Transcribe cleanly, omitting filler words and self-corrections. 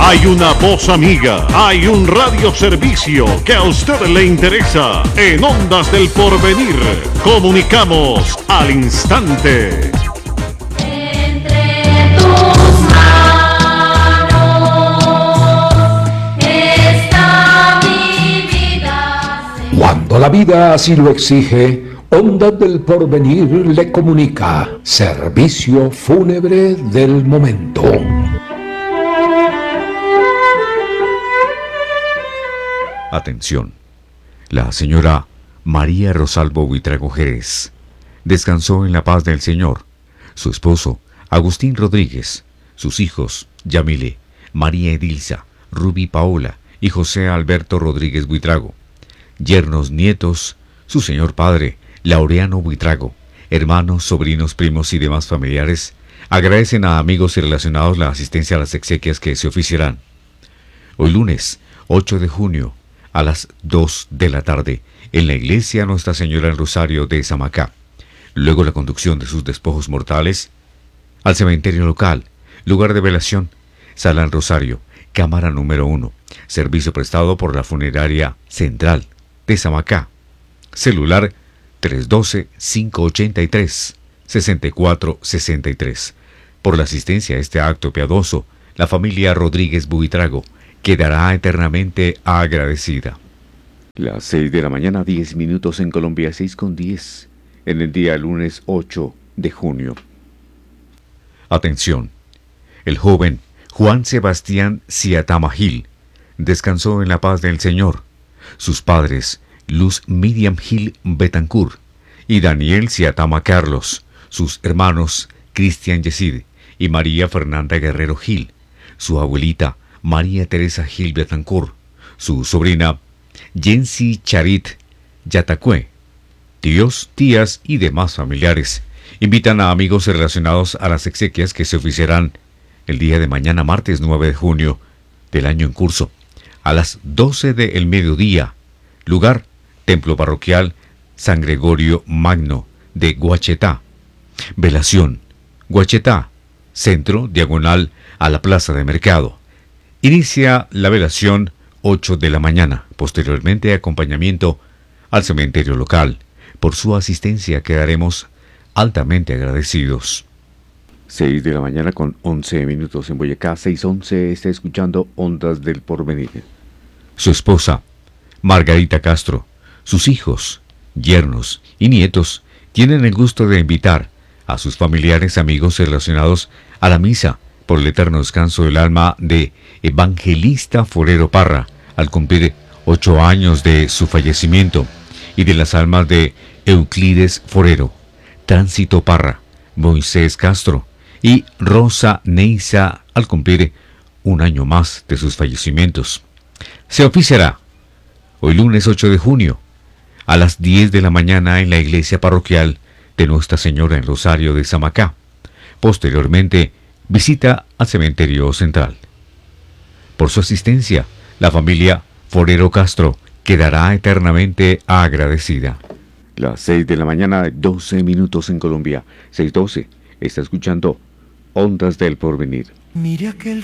Hay una voz amiga, hay un radioservicio que a usted le interesa. En Ondas del Porvenir, comunicamos al instante. Entre tus manos está mi vida. Cuando la vida así lo exige, Ondas del Porvenir le comunica servicio fúnebre del momento. Atención. La señora María Rosalvo Buitrago Jerez descansó en la paz del Señor. Su esposo, Agustín Rodríguez, sus hijos, Yamile, María Edilza, Rubí Paola y José Alberto Rodríguez Buitrago, yernos, nietos, su señor padre, Laureano Buitrago, hermanos, sobrinos, primos y demás familiares, agradecen a amigos y relacionados la asistencia a las exequias que se oficiarán. Hoy lunes, 8 de junio, a las 2 de la tarde, en la iglesia Nuestra Señora del Rosario de Samacá. Luego la conducción de sus despojos mortales al cementerio local, lugar de velación, Sala del Rosario, cámara número 1, servicio prestado por la funeraria central de Samacá. Celular 312-583-6463. Por la asistencia a este acto piadoso, la familia Rodríguez Buitrago quedará eternamente agradecida. Las 6 de la mañana, 10 minutos en Colombia, 6:10, en el día lunes 8 de junio. Atención. El joven Juan Sebastián Ciatama Gil descansó en la paz del Señor. Sus padres, Luz Miriam Gil Betancourt y Daniel Ciatama Carlos, sus hermanos, Cristian Yesid y María Fernanda Guerrero Gil, su abuelita, María Teresa Gil Betancourt, su sobrina, Jensi Charit Yatacue, tíos, tías y demás familiares. Invitan a amigos relacionados a las exequias que se oficiarán el día de mañana, martes 9 de junio del año en curso, a las 12 del mediodía. Lugar, Templo Parroquial San Gregorio Magno de Guachetá. Velación, Guachetá, centro, diagonal a la plaza de mercado. Inicia la velación 8 de la mañana. Posteriormente, acompañamiento al cementerio local. Por su asistencia quedaremos altamente agradecidos. 6 de la mañana con 11 minutos en Boyacá, 6:11, está escuchando Ondas del Porvenir. Su esposa, Margarita Castro, sus hijos, yernos y nietos tienen el gusto de invitar a sus familiares, amigos relacionados a la misa por el eterno descanso del alma de Evangelista Forero Parra, al cumplir 8 años de su fallecimiento, y de las almas de Euclides Forero, Tránsito Parra, Moisés Castro y Rosa Neisa, al cumplir 1 año más de sus fallecimientos. Se oficiará hoy lunes 8 de junio a las 10 de la mañana en la iglesia parroquial de Nuestra Señora en Rosario de Samacá. Posteriormente, visita al cementerio central. Por su asistencia, la familia Forero Castro quedará eternamente agradecida. Las 6 de la mañana, 12 minutos en Colombia, 6:12, está escuchando Ondas del Porvenir. Mire aquel